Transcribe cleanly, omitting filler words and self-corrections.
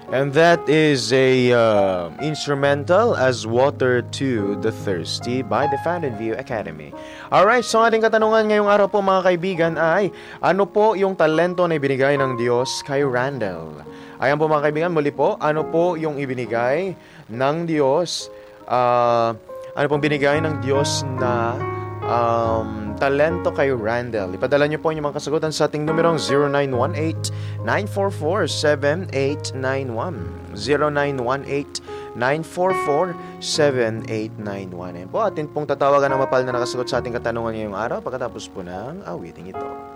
And that is a instrumental as Water to the Thirsty by the Fountain View Academy. Alright, so ating katanungan ngayong araw po mga kaibigan ay, ano po yung talento na ibinigay ng Diyos kay Randall? Ayan po mga kaibigan, muli po, ano po yung ibinigay ng Diyos? Ano pong binigay ng Diyos na talento kay Randall? Ipadala niyo po yung mga kasagutan sa ating numerong 0918-944-7891 0918-944-7891. Ayan po, atin pong tatawagan ng mapal na nakasagot sa ating katanungan ngayong araw pagkatapos po ng awiting ito.